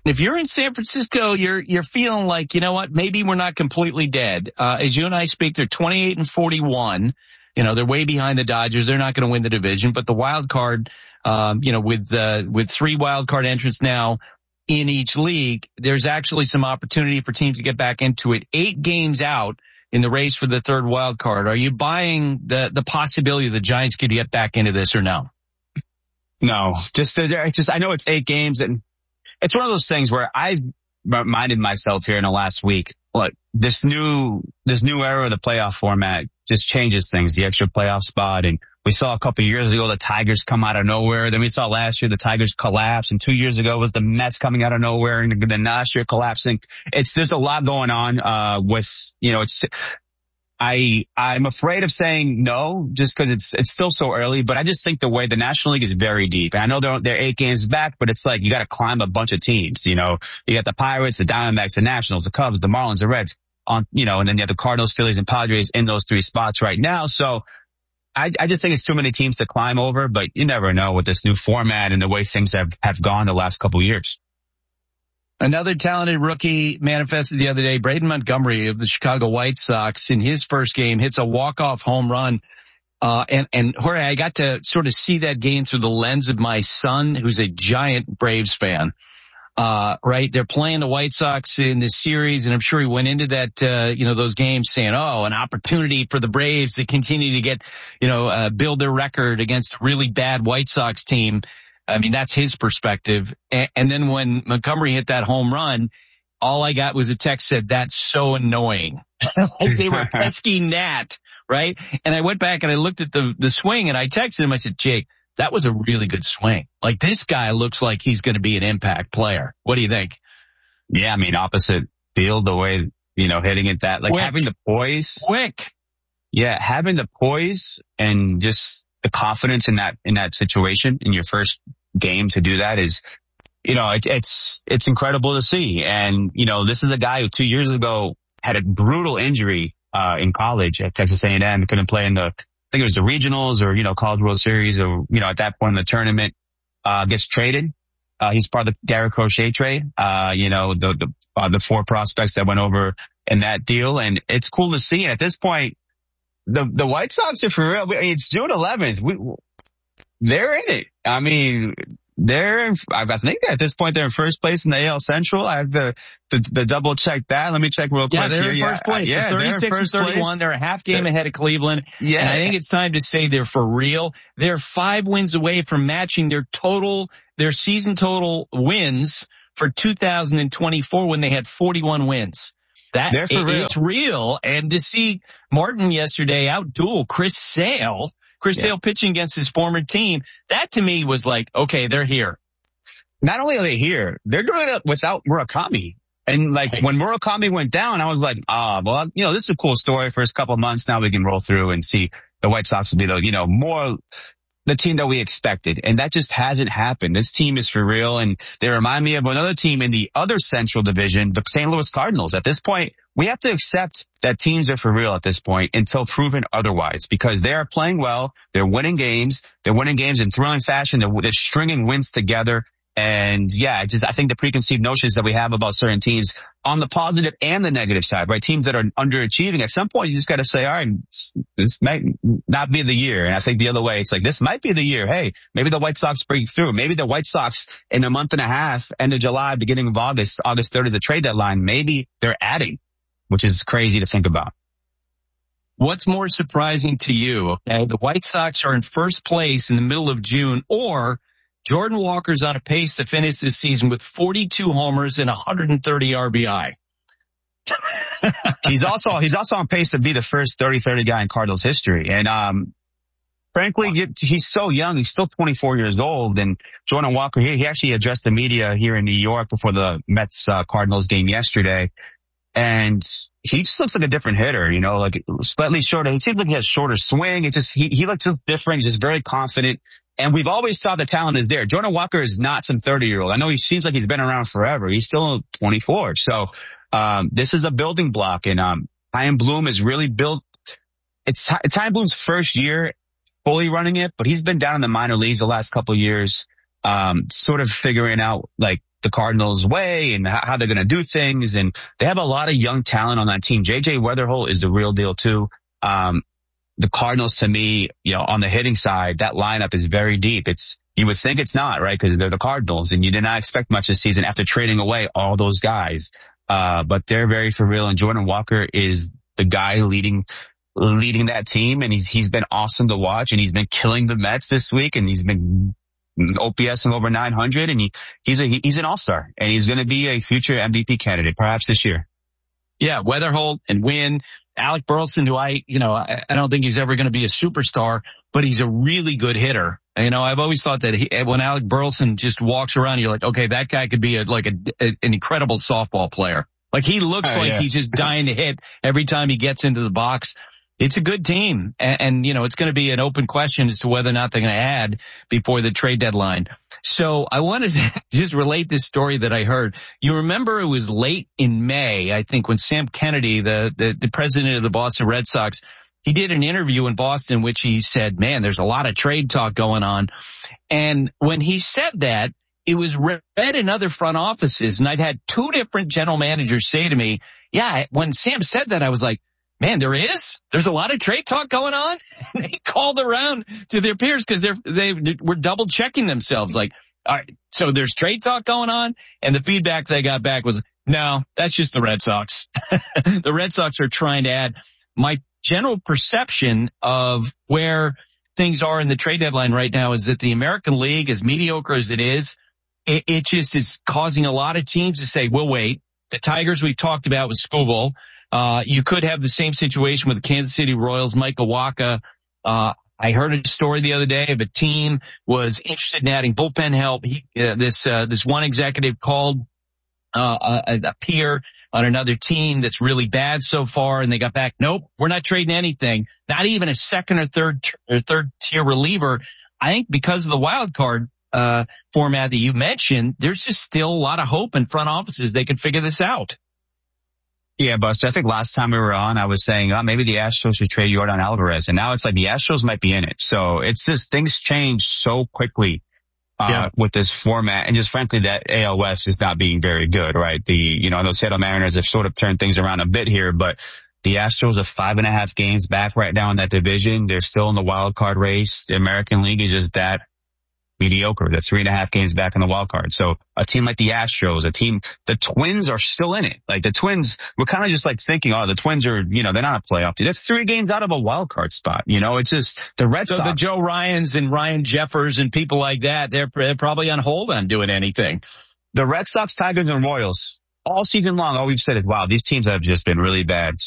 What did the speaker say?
If you're in San Francisco, you're feeling like, you know what, maybe we're not completely dead. As you and I speak, they're 28-41. You know, they're way behind the Dodgers. They're not going to win the division, but the wild card, with 3 wild card entrants now in each league, there's actually some opportunity for teams to get back into it. 8 games out in the race for the 3rd wild card. Are you buying the possibility the Giants could get back into this or no? No, I know it's 8 games, and it's one of those things where I've reminded myself here in the last week, look, this new era of the playoff format just changes things, the extra playoff spot. And we saw a couple of years ago the Tigers come out of nowhere. Then we saw last year the Tigers collapse, and 2 years ago was the Mets coming out of nowhere, and then last year collapsing. There's a lot going on, I'm afraid of saying no, just because it's still so early, but I just think the way the National League is very deep. And I know they're 8 games back, but it's like you got to climb a bunch of teams. You know, you got the Pirates, the Diamondbacks, the Nationals, the Cubs, the Marlins, the Reds and then you have the Cardinals, Phillies, and Padres in those 3 spots right now. So I just think it's too many teams to climb over, but you never know with this new format and the way things have gone the last couple of years. Another talented rookie manifested the other day. Braden Montgomery of the Chicago White Sox in his first game hits a walk-off home run. And Jorge, I got to sort of see that game through the lens of my son, who's a giant Braves fan. Right? They're playing the White Sox in this series, and I'm sure he went into that, those games saying, an opportunity for the Braves to continue to get, build their record against a really bad White Sox team. I mean, that's his perspective. And then when Montgomery hit that home run, all I got was a text said, "That's so annoying." Like they were pesky Nat, right? And I went back and I looked at the swing, and I texted him. I said, "Jake, that was a really good swing. Like this guy looks like he's going to be an impact player." What do you think? Yeah, I mean, opposite field, the way, hitting it like quick. Having the poise. Quick. Yeah, having the poise and just the confidence in that situation in your first game to do that is, it's incredible to see. And, this is a guy who 2 years ago had a brutal injury, in college at Texas A&M, couldn't play in I think it was the regionals or, College World Series or, at that point in the tournament, gets traded. He's part of the Garrett Crochet trade, the 4 prospects that went over in that deal. And it's cool to see. And at this point, the White Sox are for real. It's June 11th. They're in it. I mean, I think at this point they're in first place in the AL Central. I have the double check that. Let me check real quick. Yeah, they're in first place. Yeah, they're 36-31. They're a half game ahead of Cleveland. Yeah. And I think it's time to say they're for real. They're 5 wins away from matching their season total wins for 2024 when they had 41 wins. They're for real. It's real. And to see Martin yesterday outduel Chris Sale pitching against his former team, that to me was like, okay, they're here. Not only are they here, they're doing it without Murakami. And when Murakami went down, I was like, this is a cool story. First couple of months, now we can roll through and see the White Sox will be more the team that we expected. And that just hasn't happened. This team is for real. And they remind me of another team in the other Central Division, the St. Louis Cardinals. At this point, we have to accept that teams are for real at this point until proven otherwise, because they are playing well. They're winning games. They're winning games in thrilling fashion. They're stringing wins together. And yeah, I think the preconceived notions that we have about certain teams on the positive and the negative side, right? Teams that are underachieving, at some point you just got to say, all right, this might not be the year. And I think the other way, it's like, this might be the year. Hey, maybe the White Sox break through. Maybe the White Sox in a month and a half, end of July, beginning of August 3rd is the trade deadline. Maybe they're adding, which is crazy to think about. What's more surprising to you? Okay, the White Sox are in first place in the middle of June, or Jordan Walker's on a pace to finish this season with 42 homers and 130 RBI. He's also on pace to be the first 30-30 guy in Cardinals history. And, frankly, he's so young. He's still 24 years old. And Jordan Walker, he actually addressed the media here in New York before the Mets Cardinals game yesterday. And he just looks like a different hitter, like slightly shorter. He seems like he has shorter swing. He looks just different. He's just very confident. And we've always thought the talent is there. Jordan Walker is not some 30-year-old. I know he seems like he's been around forever. He's still 24. So, this is a building block, and, Chaim Bloom is really built. It's Chaim Bloom's first year fully running it, but he's been down in the minor leagues the last couple of years, sort of figuring out the Cardinals' way and how they're going to do things. And they have a lot of young talent on that team. JJ Weatherholt is the real deal too. The Cardinals, to me, on the hitting side, that lineup is very deep. You would think it's not, right? Because they're the Cardinals, and you did not expect much this season after trading away all those guys. But they're very for real, and Jordan Walker is the guy leading that team, and he's been awesome to watch, and he's been killing the Mets this week, and he's been OPS and over 900, and he's an all-star, and he's going to be a future MVP candidate, perhaps this year. Yeah, Weatherholt and Wynn. Alec Burleson, who I don't think he's ever going to be a superstar, but he's a really good hitter. I've always thought that when Alec Burleson just walks around, you're like, okay, that guy could be an incredible softball player. Like he looks like he's just dying to hit every time he gets into the box. It's a good team. And it's going to be an open question as to whether or not they're going to add before the trade deadline. So I wanted to just relate this story that I heard. You remember it was late in May, I think, when Sam Kennedy, the president of the Boston Red Sox, he did an interview in Boston in which he said, man, there's a lot of trade talk going on. And when he said that, it was read in other front offices. And I've had two different general managers say to me, yeah, when Sam said that, I was like, man, there's a lot of trade talk going on. And they called around to their peers because they were double checking themselves. Like, all right, so there's trade talk going on. And the feedback they got back was, no, that's just the Red Sox. The Red Sox are trying to add. My general perception of where things are in the trade deadline right now is that the American League, as mediocre as it is, it just is causing a lot of teams to say, we'll wait. The Tigers we talked about with Skubal. You could have the same situation with the Kansas City Royals, Mike Kawaka. I heard a story the other day of a team was interested in adding bullpen help. This one executive called a peer on another team that's really bad so far, and they got back, nope, we're not trading anything, not even a second or third tier reliever. I think because of the wild card format that you mentioned, there's just still a lot of hope in front offices they can figure this out. Yeah, Buster, I think last time we were on, I was saying, maybe the Astros should trade Yordan Alvarez. And now it's like the Astros might be in it. So it's just things change so quickly with this format. And just frankly, that AL West is not being very good, right? Those Seattle Mariners have sort of turned things around a bit here, but the Astros are 5.5 games back right now in that division. They're still in the wild card race. The American League is just that mediocre. They're 3.5 games back in the wild card. So a team like the Astros, the Twins are still in it. Like the Twins, we're kind of just like thinking, the Twins are, they're not a playoff team. They're 3 games out of a wild card spot. It's just the Red Sox. So the Joe Ryans and Ryan Jeffers and people like that, they're probably on hold on doing anything. The Red Sox, Tigers, and Royals all season long, all we've said is, wow, these teams have just been really bad.